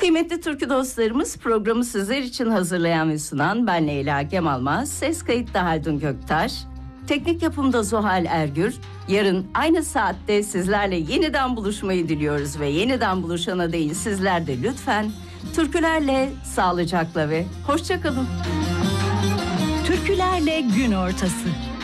Kıymetli türkü dostlarımız, programı sizler için hazırlayan ve sunan ben Leyla Kemalmaz, ses kayıtta Haldun Göktaş, teknik yapımda Zuhal Ergür. Yarın aynı saatte sizlerle yeniden buluşmayı diliyoruz ve yeniden buluşana değin sizler de lütfen türkülerle, sağlıcakla ve hoşça kalın. Türkülerle gün ortası.